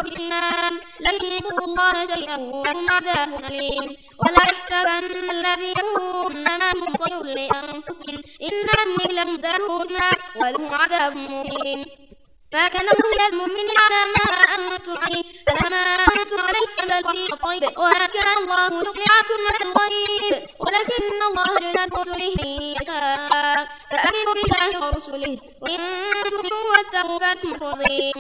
بالإيمان لن يضروا الله شيئا ولهم عذاب أليم ولا يحسبن الذين يقولون ما هم خير لأنفسهم إنما لهم ذنوب ولهم عذاب مهين ما كان الله المؤمن على ما أنتم عليه فما أنتم عليه إلا الفريق الطيب وما كان الله ليطلعكم على الغيب ولكن الله يرسل رسله من يشاء فآمنوا بالله ورسله وإن تؤمنوا واتقوا فأنتم مفلحون